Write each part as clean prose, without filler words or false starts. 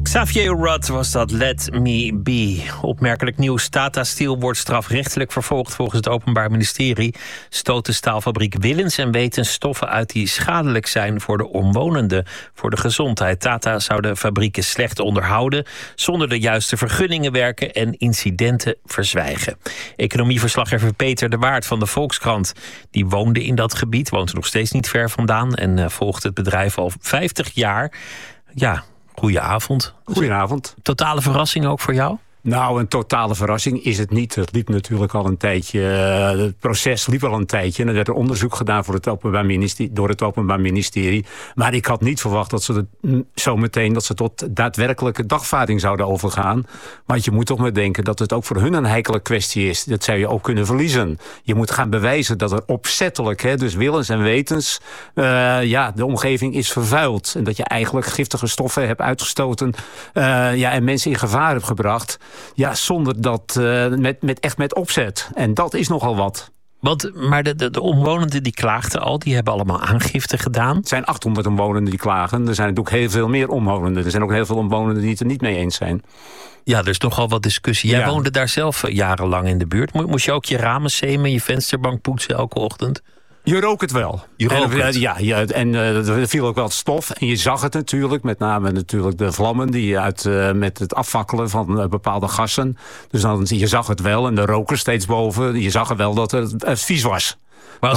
Xavier Rudd was dat, Let Me Be. Opmerkelijk nieuws. Tata Steel wordt strafrechtelijk vervolgd volgens het Openbaar Ministerie. Stoot de staalfabriek willens en wetens stoffen uit die schadelijk zijn voor de omwonenden, voor de gezondheid. Tata zou de fabrieken slecht onderhouden, zonder de juiste vergunningen werken en incidenten verzwijgen. Economieverslaggever Peter de Waard van de Volkskrant, die woonde in dat gebied, woont er nog steeds niet ver vandaan en volgt het bedrijf al 50 jaar. Ja, goedenavond. Goedenavond. Totale verrassing ook voor jou? Nou, een totale verrassing is het niet. Het liep natuurlijk al een tijdje. Het proces liep al een tijdje. En er werd een onderzoek gedaan door het Openbaar Ministerie. Maar ik had niet verwacht dat ze zo meteen dat ze tot daadwerkelijke dagvaarding zouden overgaan. Want je moet toch maar denken dat het ook voor hun een heikele kwestie is. Dat zou je ook kunnen verliezen. Je moet gaan bewijzen dat er opzettelijk, dus willens en wetens, de omgeving is vervuild. En dat je eigenlijk giftige stoffen hebt uitgestoten en mensen in gevaar hebt gebracht. Ja, zonder dat, met opzet. En dat is nogal wat. Maar de omwonenden die klaagden al, die hebben allemaal aangifte gedaan. Het zijn 800 omwonenden die klagen. Er zijn natuurlijk heel veel meer omwonenden. Er zijn ook heel veel omwonenden die het er niet mee eens zijn. Ja, er is nogal wat discussie. Jij woonde daar zelf jarenlang in de buurt. Moest je ook je ramen zemen, je vensterbank poetsen elke ochtend? Je rook het wel. Er viel ook wel stof. En je zag het natuurlijk, met name natuurlijk de vlammen die met het afvakkelen van bepaalde gassen. Dus je zag het wel en de rook er steeds boven. Je zag er wel dat het vies was. Maar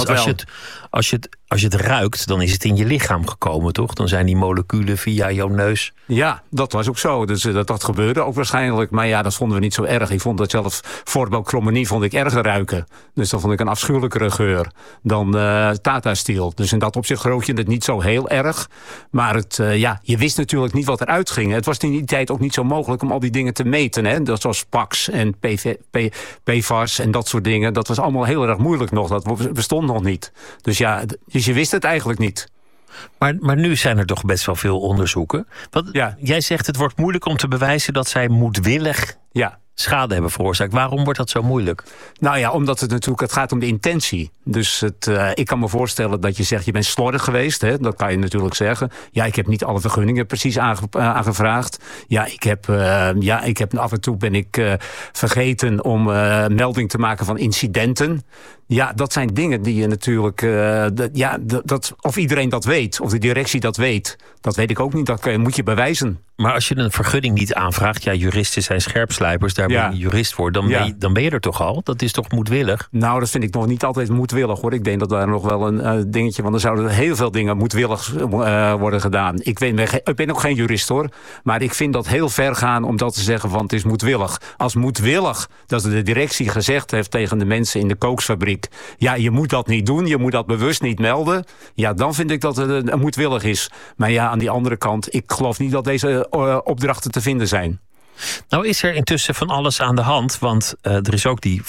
als je het ruikt, dan is het in je lichaam gekomen, toch? Dan zijn die moleculen via jouw neus. Ja, dat was ook zo. Dus dat gebeurde ook waarschijnlijk. Maar ja, dat vonden we niet zo erg. Ik vond dat zelf Voortbouwchromanie vond ik erger ruiken. Dus dat vond ik een afschuwelijkere geur dan Tata Steel. Dus in dat opzicht rook je het niet zo heel erg. Maar je wist natuurlijk niet wat eruit ging. Het was in die tijd ook niet zo mogelijk om al die dingen te meten. Hè? Dat was PAX en PFAS en dat soort dingen. Dat was allemaal heel erg moeilijk nog. Dat bestond nog niet. Dus je wist het eigenlijk niet. Maar nu zijn er toch best wel veel onderzoeken. Jij zegt het wordt moeilijk om te bewijzen dat zij moedwillig schade hebben veroorzaakt. Waarom wordt dat zo moeilijk? Nou ja, omdat het gaat om de intentie. Dus ik kan me voorstellen dat je zegt, je bent slordig geweest. Hè? Dat kan je natuurlijk zeggen. Ja, ik heb niet alle vergunningen precies aangevraagd. Ja, ik heb af en toe ben ik vergeten om melding te maken van incidenten. Ja, dat zijn dingen die je natuurlijk... of iedereen dat weet, of de directie dat weet ik ook niet. Dat moet je bewijzen. Maar als je een vergunning niet aanvraagt... juristen zijn scherpslijpers, daar ben je jurist voor... dan ben je er toch al? Dat is toch moedwillig? Nou, dat vind ik nog niet altijd moedwillig, hoor. Ik denk dat daar nog wel een dingetje... want er zouden heel veel dingen moedwillig worden gedaan. Ik ben ook geen jurist, hoor. Maar ik vind dat heel ver gaan om dat te zeggen van het is moedwillig. Als moedwillig dat de directie gezegd heeft tegen de mensen in de kooksfabriek... ja, je moet dat niet doen, je moet dat bewust niet melden... ja, dan vind ik dat het moedwillig is. Maar ja, aan die andere kant, ik geloof niet dat deze opdrachten te vinden zijn. Nou is er intussen van alles aan de hand, want er is ook die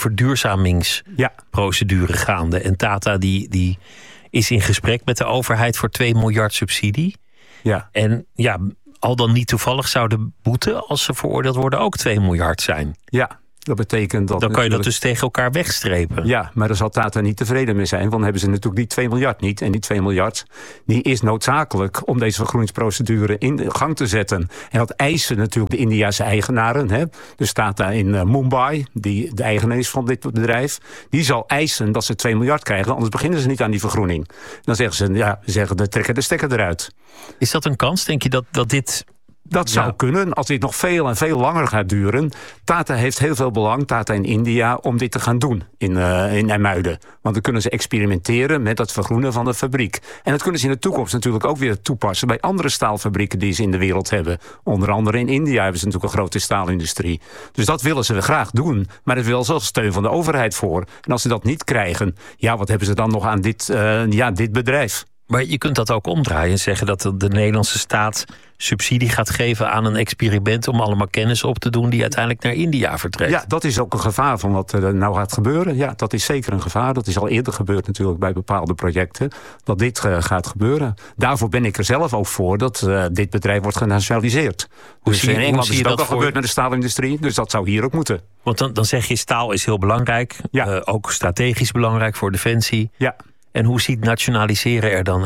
verduurzamingsprocedure gaande. En Tata die is in gesprek met de overheid voor 2 miljard subsidie. Ja. En ja, al dan niet toevallig zou de boete, als ze veroordeeld worden, ook 2 miljard zijn. Ja. Dat betekent dat... Dan kan je dat dus tegen elkaar wegstrepen. Ja, maar daar zal Tata niet tevreden mee zijn. Want dan hebben ze natuurlijk die 2 miljard niet. En die 2 miljard die is noodzakelijk om deze vergroeningsprocedure in gang te zetten. En dat eisen natuurlijk de Indiase eigenaren. Hè? Dus Tata in Mumbai, die de eigenaar is van dit bedrijf. Die zal eisen dat ze 2 miljard krijgen. Anders beginnen ze niet aan die vergroening. Dan zeggen ze, trekken de stekker eruit. Is dat een kans? Denk je dat dit... Dat zou kunnen, als dit nog veel en veel langer gaat duren. Tata heeft heel veel belang, Tata in India, om dit te gaan doen in IJmuiden. Want dan kunnen ze experimenteren met het vergroenen van de fabriek. En dat kunnen ze in de toekomst natuurlijk ook weer toepassen bij andere staalfabrieken die ze in de wereld hebben. Onder andere in India hebben ze natuurlijk een grote staalindustrie. Dus dat willen ze graag doen, maar er wil zelfs steun van de overheid voor. En als ze dat niet krijgen, ja, wat hebben ze dan nog aan dit bedrijf? Maar je kunt dat ook omdraaien en zeggen dat de Nederlandse staat subsidie gaat geven aan een experiment om allemaal kennis op te doen die uiteindelijk naar India vertrekt. Ja, dat is ook een gevaar van wat er nou gaat gebeuren. Ja, dat is zeker een gevaar. Dat is al eerder gebeurd natuurlijk bij bepaalde projecten. Dat dit gaat gebeuren. Daarvoor ben ik er zelf ook voor dat dit bedrijf wordt genationaliseerd. Dus in Engeland is het ook al gebeurd met de staalindustrie. Dus dat zou hier ook moeten. Want dan zeg je staal is heel belangrijk. Ja. Ook strategisch belangrijk voor defensie. Ja. En hoe ziet nationaliseren er dan uit?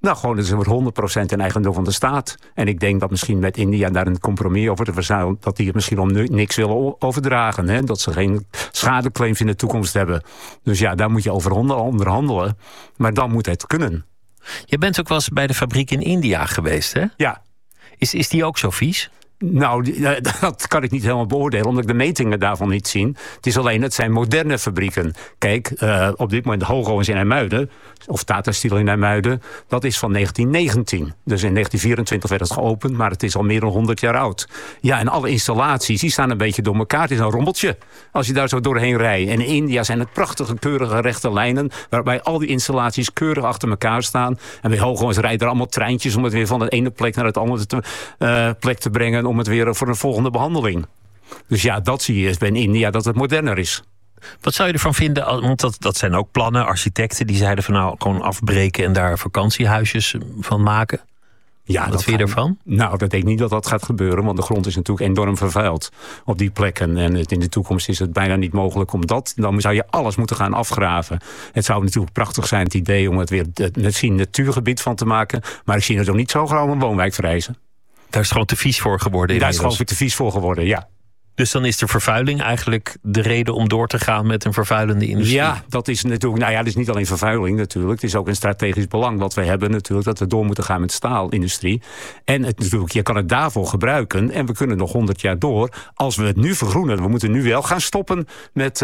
Nou, gewoon dat is 100% in eigendom van de staat. En ik denk dat misschien met India daar een compromis over te verzuilen, dat die het misschien om niks willen overdragen. Hè? Dat ze geen schadeclaims in de toekomst hebben. Dus ja, daar moet je over onderhandelen. Maar dan moet het kunnen. Je bent ook wel eens bij de fabriek in India geweest, hè? Ja. Is die ook zo vies? Nou, dat kan ik niet helemaal beoordelen, omdat ik de metingen daarvan niet zie. Het zijn moderne fabrieken. Kijk, op dit moment Hogo is in IJmuiden, of Tata Steel in IJmuiden, dat is van 1919. Dus in 1924 werd het geopend, maar het is al meer dan 100 jaar oud. Ja, en alle installaties, die staan een beetje door elkaar. Het is een rommeltje, als je daar zo doorheen rijdt. En in India zijn het prachtige, keurige rechte lijnen, waarbij al die installaties keurig achter elkaar staan. En bij Hogo rijden er allemaal treintjes om het weer van de ene plek naar het andere plek te brengen, om het weer voor een volgende behandeling. Dus ja, dat zie je bij India, dat het moderner is. Wat zou je ervan vinden? Want dat zijn ook plannen, architecten die zeiden van nou gewoon afbreken en daar vakantiehuisjes van maken. Ja, wat vind je ervan? Nou, dat denk ik niet dat dat gaat gebeuren, want de grond is natuurlijk enorm vervuild op die plekken. En in de toekomst is het bijna niet mogelijk om dat. Dan zou je alles moeten gaan afgraven. Het zou natuurlijk prachtig zijn, het idee om het weer misschien natuurgebied van te maken. Maar ik zie het ook niet zo gauw een woonwijk verrijzen. Daar is het gewoon te vies voor geworden. Daar is het gewoon te vies voor geworden, ja. Dus dan is de vervuiling eigenlijk de reden om door te gaan met een vervuilende industrie? Ja, dat is natuurlijk. Nou ja, het is niet alleen vervuiling natuurlijk. Het is ook een strategisch belang wat we hebben natuurlijk, dat we door moeten gaan met de staalindustrie. En natuurlijk, je kan het daarvoor gebruiken. En we kunnen nog 100 jaar door. Als we het nu vergroenen. We moeten nu wel gaan stoppen met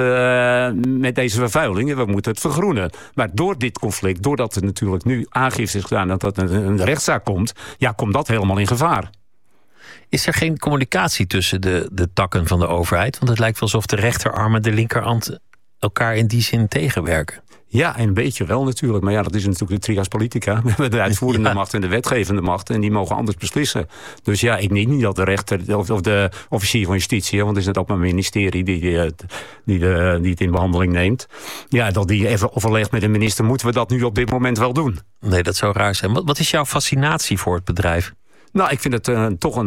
deze vervuiling. En we moeten het vergroenen. Maar door dit conflict, doordat er natuurlijk nu aangifte is gedaan dat een rechtszaak komt, ja, komt dat helemaal in gevaar. Is er geen communicatie tussen de takken van de overheid? Want het lijkt wel alsof de rechterarm en de linkerhand elkaar in die zin tegenwerken. Ja, een beetje wel natuurlijk. Maar ja, dat is natuurlijk de trias politica. We hebben de uitvoerende macht en de wetgevende macht. En die mogen anders beslissen. Dus ja, ik denk niet dat de rechter of de officier van justitie, want het is het ook maar een ministerie die het in behandeling neemt. Ja, dat die even overlegt met de minister. Moeten we dat nu op dit moment wel doen? Nee, dat zou raar zijn. Wat is jouw fascinatie voor het bedrijf? Nou, ik vind het toch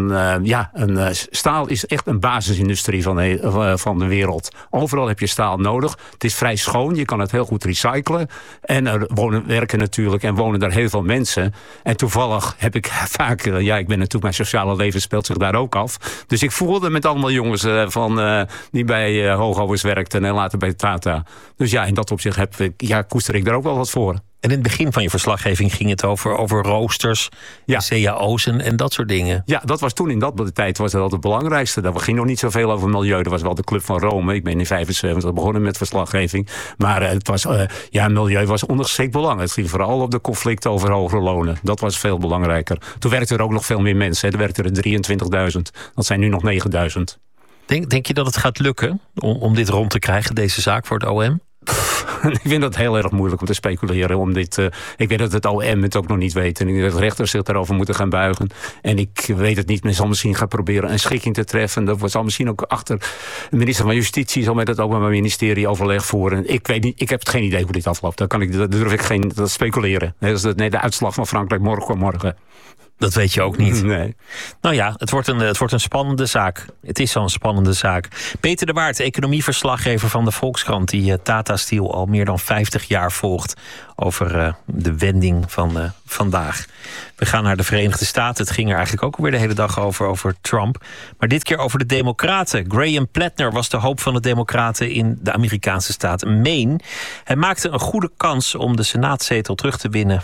staal is echt een basisindustrie van de wereld. Overal heb je staal nodig. Het is vrij schoon, je kan het heel goed recyclen. En er werken natuurlijk en wonen daar heel veel mensen. En toevallig heb ik vaak, ik ben natuurlijk, mijn sociale leven speelt zich daar ook af. Dus ik voelde met allemaal jongens die bij Hogo's werkten en later bij Tata. Dus ja, in dat opzicht koester ik daar ook wel wat voor. En in het begin van je verslaggeving ging het over roosters, cao's en dat soort dingen. Ja, dat was toen in dat tijd was dat het belangrijkste. Daar ging nog niet zoveel over milieu. Dat was wel de Club van Rome. Ik ben in 1975 begonnen met verslaggeving. Maar het was, milieu was ondergeschikt belang. Het ging vooral op de conflicten over hoge lonen. Dat was veel belangrijker. Toen werkten er ook nog veel meer mensen. Er werkten er 23.000. Dat zijn nu nog 9.000. Denk je dat het gaat lukken om dit rond te krijgen, deze zaak voor het OM? Ik vind dat heel erg moeilijk om te speculeren. Ik weet dat het OM het ook nog niet weet. En ik denk dat rechters zich daarover moeten gaan buigen. En ik weet het niet. Men zal misschien gaan proberen een schikking te treffen. Dat zal misschien ook achter de minister van Justitie zal met het Openbaar Ministerie overleg voeren. Ik weet niet. Ik heb geen idee hoe dit afloopt. Dat durf ik geen speculeren. Dat is de uitslag van Frankrijk morgen. Dat weet je ook niet. Nee. Nou ja, het wordt een spannende zaak. Het is al een spannende zaak. Peter de Waard, economieverslaggever van de Volkskrant, die Tata Steel al meer dan 50 jaar volgt over de wending van vandaag. We gaan naar de Verenigde Staten. Het ging er eigenlijk ook alweer de hele dag over Trump. Maar dit keer over de Democraten. Graham Plattner was de hoop van de Democraten in de Amerikaanse staat Maine. Hij maakte een goede kans om de Senaatzetel terug te winnen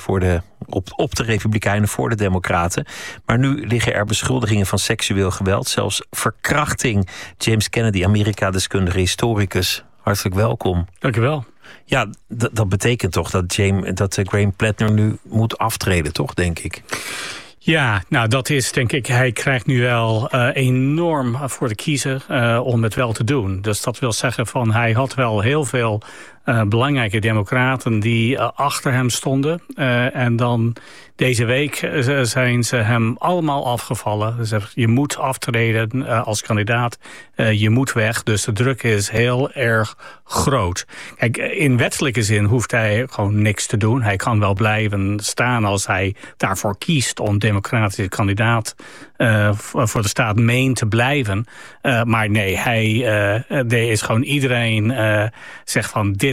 op de Republikeinen voor de Democraten. Maar nu liggen er beschuldigingen van seksueel geweld, zelfs verkrachting. James Kennedy, Amerika-deskundige historicus. Hartelijk welkom. Dank je wel. Ja, dat betekent toch dat Graham Plattner nu moet aftreden, toch, denk ik? Ja, nou dat is denk ik, hij krijgt nu wel enorm voor de kiezer om het wel te doen. Dus dat wil zeggen van hij had wel heel veel belangrijke democraten die achter hem stonden. En dan deze week zijn ze hem allemaal afgevallen. Ze zeggen, je moet aftreden als kandidaat. Je moet weg. Dus de druk is heel erg groot. Kijk, in wettelijke zin hoeft hij gewoon niks te doen. Hij kan wel blijven staan als hij daarvoor kiest om democratische kandidaat voor de staat Maine te blijven. Maar nee, er is gewoon iedereen zegt van dit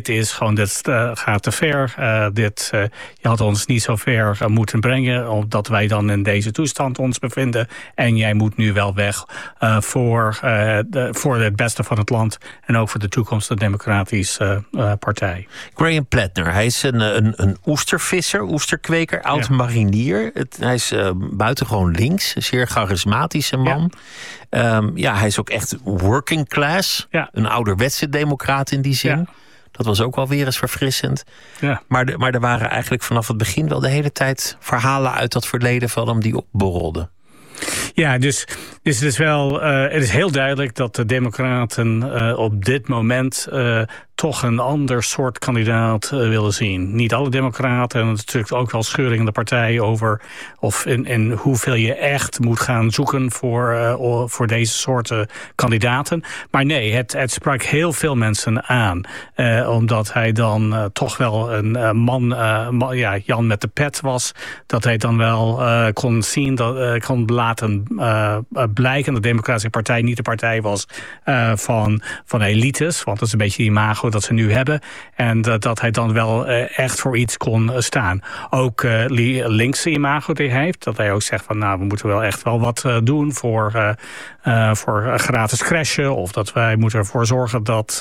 dit is gewoon, dit gaat te ver. Je had ons niet zo ver moeten brengen, omdat wij dan in deze toestand ons bevinden. En jij moet nu wel weg voor het beste van het land en ook voor de toekomst van de Democratische Partij. Graham Plattner, hij is een oestervisser, oesterkweker, oud-marinier. Hij is buitengewoon links, een zeer charismatische man. Hij is ook echt working class. Ja. Een ouderwetse democraat in die zin. Ja. Dat was ook wel weer eens verfrissend. Ja. Maar er waren eigenlijk vanaf het begin wel de hele tijd verhalen uit dat verleden van hem die opborrelden. Ja, dus het is wel. Het is heel duidelijk dat de Democraten op dit moment toch een ander soort kandidaat willen zien. Niet alle Democraten, en natuurlijk ook wel scheuring in de partij over of in hoeveel je echt moet gaan zoeken voor deze soorten kandidaten. Maar nee, het sprak heel veel mensen aan, omdat hij dan toch wel een man, Jan met de pet was, dat hij dan wel kon zien, kon laten blijken dat de Democratische Partij niet de partij was van elites, want dat is een beetje die imago dat ze nu hebben. En dat hij dan wel echt voor iets kon staan. Ook linkse imago die hij heeft. Dat hij ook zegt van we moeten wel echt wel wat doen voor gratis crashen. Of dat wij moeten ervoor zorgen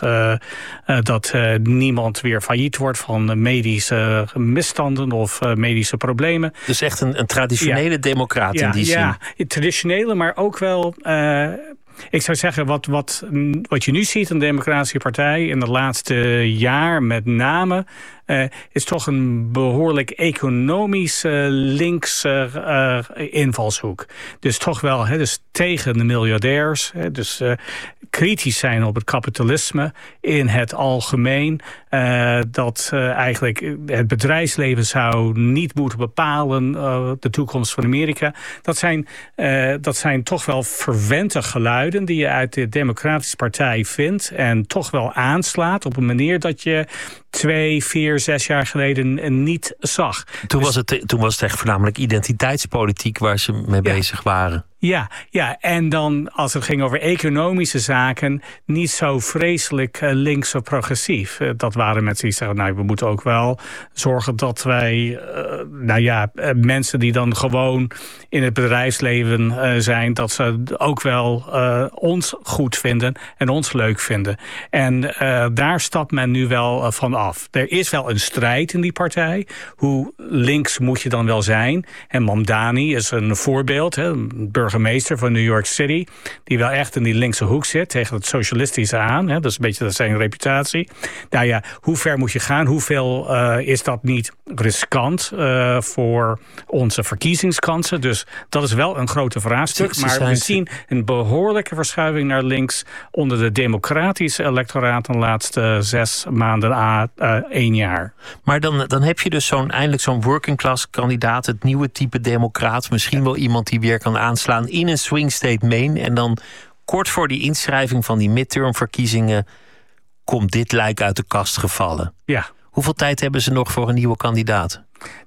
dat niemand weer failliet wordt van medische misstanden of medische problemen. Dus echt een traditionele democraat in die zin. Ja, traditionele, maar ook wel. Ik zou zeggen, wat je nu ziet in de Democratische Partij in de laatste jaar met name, is toch een behoorlijk economische linkse invalshoek. Dus toch wel dus tegen de miljardairs. Dus kritisch zijn op het kapitalisme in het algemeen. Dat eigenlijk het bedrijfsleven zou niet moeten bepalen de toekomst van Amerika. Dat zijn toch wel verwente geluiden die je uit de Democratische Partij vindt en toch wel aanslaat op een manier dat je 2, 4, 6 jaar geleden niet zag. Toen was het echt voornamelijk identiteitspolitiek waar ze mee bezig waren. Ja, en dan als het ging over economische zaken, niet zo vreselijk links of progressief. Dat waren mensen die zeggen, we moeten ook wel zorgen dat wij, mensen die dan gewoon in het bedrijfsleven zijn, dat ze ook wel ons goed vinden en ons leuk vinden. En daar stapt men nu wel van af. Er is wel een strijd in die partij. Hoe links moet je dan wel zijn? En Mamdani is een voorbeeld, een burgemeester van New York City, die wel echt in die linkse hoek zit, tegen het socialistische aan. Dat is een beetje zijn reputatie. Hoe ver moet je gaan? Hoeveel is dat niet riskant voor onze verkiezingskansen? Dus dat is wel een grote vraagstuk. Maar we zien een behoorlijke verschuiving naar links onder de democratische electoraat de laatste 6 maanden à 1 jaar. Maar dan heb je dus eindelijk zo'n working class kandidaat, het nieuwe type democraat, misschien wel iemand die weer kan aanslaan in een swing state Maine. En dan kort voor die inschrijving van die midtermverkiezingen komt dit lijk uit de kast gevallen. Ja. Hoeveel tijd hebben ze nog voor een nieuwe kandidaat?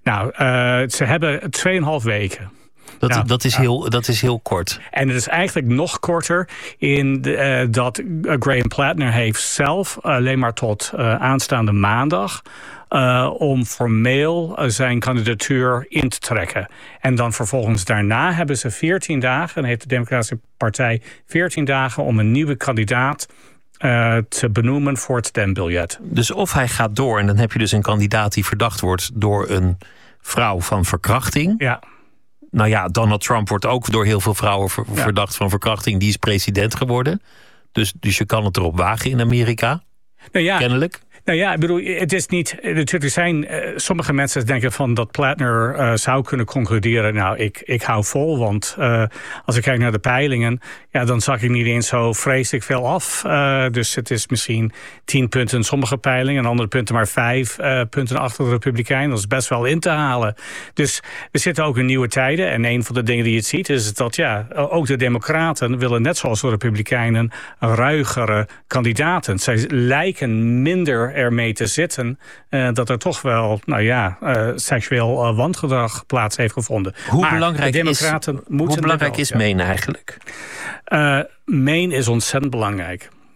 Ze hebben 2,5 weken. Dat is heel kort. En het is eigenlijk nog korter dat Graham Plattner heeft zelf alleen maar tot aanstaande maandag om formeel zijn kandidatuur in te trekken. En dan vervolgens daarna hebben ze 14 dagen, en heeft de Democratische Partij 14 dagen om een nieuwe kandidaat te benoemen voor het stembiljet. Dus of hij gaat door en dan heb je dus een kandidaat die verdacht wordt door een vrouw van verkrachting. Ja. Donald Trump wordt ook door heel veel vrouwen verdacht van verkrachting. Die is president geworden. Dus je kan het erop wagen in Amerika. Kennelijk. Ik bedoel, het is niet. Natuurlijk zijn sommige mensen denken van dat Plattner zou kunnen concluderen. Ik hou vol, want als ik kijk naar de peilingen, dan zag ik niet eens zo vreselijk veel af. Dus het is misschien 10 punten in sommige peilingen, en andere punten maar 5 punten achter de Republikeinen. Dat is best wel in te halen. Dus we zitten ook in nieuwe tijden. En een van de dingen die je ziet is dat ook de Democraten willen net zoals de Republikeinen ruigere kandidaten. Zij lijken minder ermee te zitten dat er toch wel seksueel wangedrag plaats heeft gevonden. Hoe belangrijk is Maine eigenlijk? Maine is ontzettend belangrijk.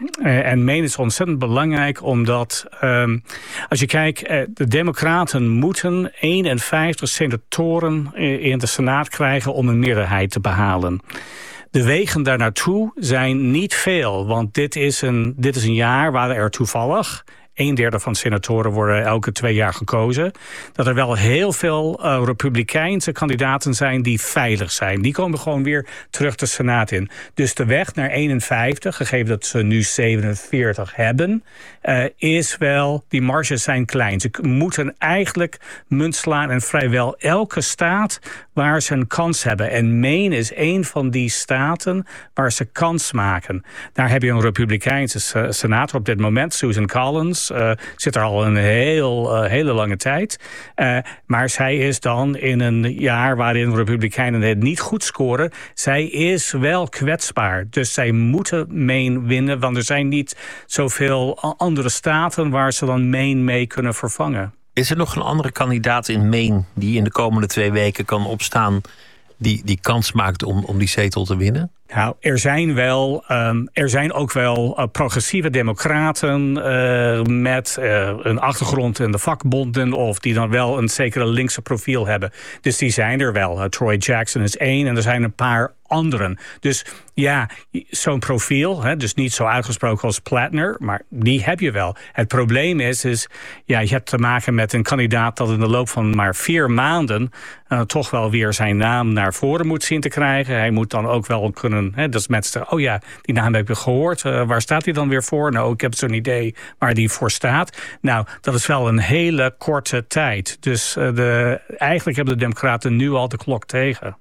En Maine is ontzettend belangrijk omdat, als je kijkt, de Democraten moeten 51 senatoren in de Senaat krijgen om een meerderheid te behalen. De wegen daar naartoe zijn niet veel, want dit is een jaar waar er toevallig 1/3 van de senatoren worden elke 2 jaar gekozen. Dat er wel heel veel Republikeinse kandidaten zijn die veilig zijn. Die komen gewoon weer terug de Senaat in. Dus de weg naar 51, gegeven dat ze nu 47 hebben, is wel, die marges zijn klein. Ze moeten eigenlijk munt slaan en vrijwel elke staat waar ze een kans hebben. En Maine is een van die staten waar ze kans maken. Daar heb je een Republikeinse senator op dit moment, Susan Collins. Zit er al een hele lange tijd. Maar zij is dan in een jaar waarin Republikeinen het niet goed scoren. Zij is wel kwetsbaar. Dus zij moeten Maine winnen. Want er zijn niet zoveel andere staten waar ze dan Maine mee kunnen vervangen. Is er nog een andere kandidaat in Maine die in de komende 2 weken kan opstaan die kans maakt om die zetel te winnen? Nou, er zijn ook wel progressieve democraten met een achtergrond in de vakbonden of die dan wel een zekere linkse profiel hebben. Dus die zijn er wel. Troy Jackson is 1 en er zijn een paar anderen. Dus ja, zo'n profiel, dus niet zo uitgesproken als Plattner, maar die heb je wel. Het probleem is je hebt te maken met een kandidaat dat in de loop van maar 4 maanden toch wel weer zijn naam naar voren moet zien te krijgen. Hij moet dan ook wel kunnen, dat mensen zeggen, oh ja, die naam heb je gehoord. Waar staat hij dan weer voor? Nou, ik heb zo'n idee waar die voor staat. Nou, dat is wel een hele korte tijd. Dus eigenlijk hebben de Democraten nu al de klok tegen.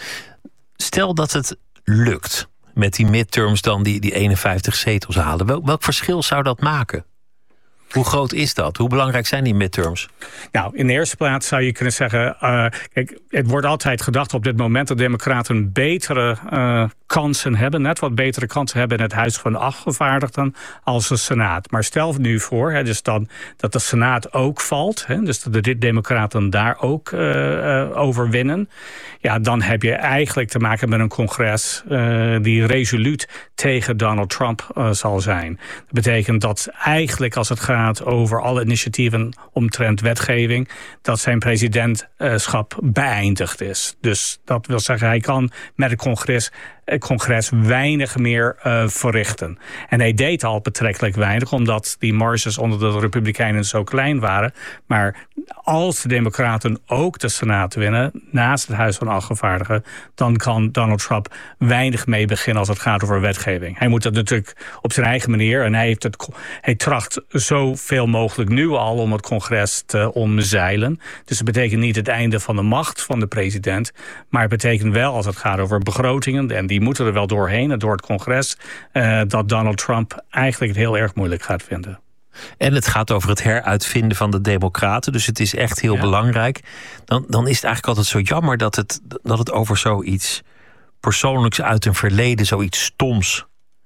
Stel dat het lukt met die midterms dan die 51 zetels halen. Welk verschil zou dat maken? Hoe groot is dat? Hoe belangrijk zijn die midterms? Nou, in de eerste plaats zou je kunnen zeggen, kijk, het wordt altijd gedacht op dit moment dat democraten betere kansen hebben, net wat betere kansen hebben in het Huis van Afgevaardigden als de Senaat. Maar stel nu voor, dus dan dat de Senaat ook valt, dus dat de democraten daar ook overwinnen. Ja, dan heb je eigenlijk te maken met een congres die resoluut tegen Donald Trump zal zijn. Dat betekent dat eigenlijk als het gaat over alle initiatieven omtrent wetgeving, dat zijn presidentschap beëindigd is. Dus dat wil zeggen, hij kan met het congres weinig meer verrichten. En hij deed al betrekkelijk weinig, omdat die marges onder de Republikeinen zo klein waren. Maar als de Democraten ook de Senaat winnen, naast het Huis van Afgevaardigden, dan kan Donald Trump weinig mee beginnen als het gaat over wetgeving. Hij moet dat natuurlijk op zijn eigen manier, en hij tracht zoveel mogelijk nu al om het congres te omzeilen. Dus het betekent niet het einde van de macht van de president, maar het betekent wel, als het gaat over begrotingen, en die moeten er wel doorheen en door het congres, dat Donald Trump eigenlijk het heel erg moeilijk gaat vinden. En het gaat over het heruitvinden van de democraten. Dus het is echt heel belangrijk. Dan is het eigenlijk altijd zo jammer dat het over zoiets persoonlijks uit een verleden, zoiets stoms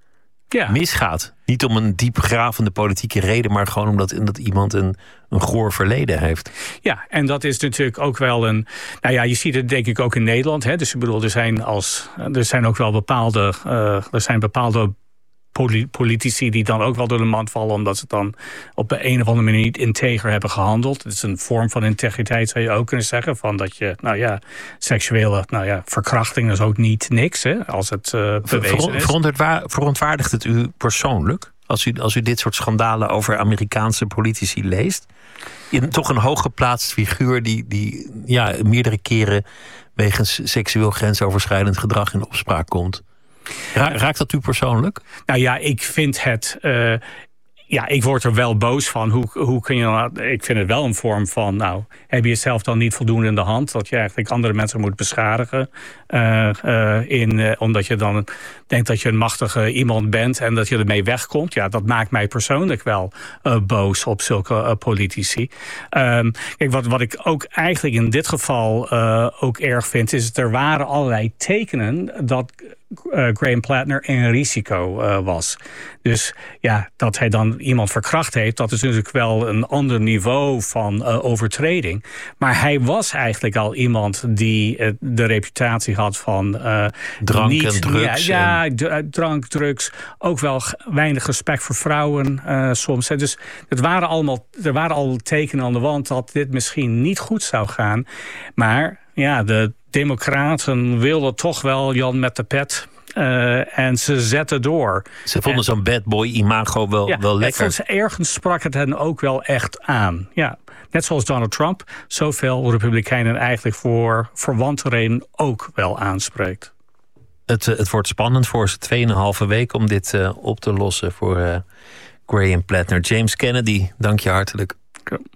misgaat. Niet om een diepgravende politieke reden, maar gewoon omdat iemand een goor verleden heeft. Ja, en dat is natuurlijk ook wel een... Nou ja, je ziet het denk ik ook in Nederland. Dus ik bedoel, er zijn ook wel bepaalde politici die dan ook wel door de mand vallen, omdat ze dan op de een of andere manier niet integer hebben gehandeld. Het is een vorm van integriteit, zou je ook kunnen zeggen. Van dat je, seksuele verkrachting is ook niet niks, als het bewezen is. Verontwaardigt het u persoonlijk, als u dit soort schandalen over Amerikaanse politici leest? Toch een hooggeplaatst figuur die meerdere keren wegens seksueel grensoverschrijdend gedrag in opspraak komt. Raakt dat u persoonlijk? Nou ja, ik vind het... ik word er wel boos van. Hoe kun je nou... Ik vind het wel een vorm van... heb je jezelf dan niet voldoende in de hand? Dat je eigenlijk andere mensen moet beschadigen. Omdat je dan denkt dat je een machtige iemand bent en dat je ermee wegkomt. Ja, dat maakt mij persoonlijk wel boos op zulke politici. Kijk, wat ik ook eigenlijk in dit geval ook erg vind, is dat er waren allerlei tekenen dat Graham Plattner een risico was. Dus ja, dat hij dan iemand verkracht heeft, dat is natuurlijk wel een ander niveau van overtreding. Maar hij was eigenlijk al iemand die de reputatie had van drank en drugs. Drank, drugs. Ook wel weinig respect voor vrouwen soms. Dus er waren al tekenen aan de wand dat dit misschien niet goed zou gaan. Maar ja, de Democraten wilden toch wel Jan met de pet. En ze zetten door. Ze vonden zo'n bad boy imago wel lekker. Ergens sprak het hen ook wel echt aan. Ja, net zoals Donald Trump zoveel Republikeinen eigenlijk voor verwante reden ook wel aanspreekt. Het wordt spannend voor ze 2,5 weken om dit op te lossen voor Graham Plattner. James Kennedy, dank je hartelijk. Okay.